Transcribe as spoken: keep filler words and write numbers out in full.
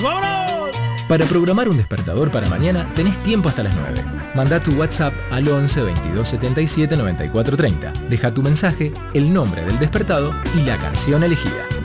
¡Vámonos! Para programar un despertador para mañana tenés tiempo hasta las nueve. Manda tu WhatsApp al once veintidós setenta y siete noventa y cuatro treinta. Deja tu mensaje, el nombre del despertado y la canción elegida.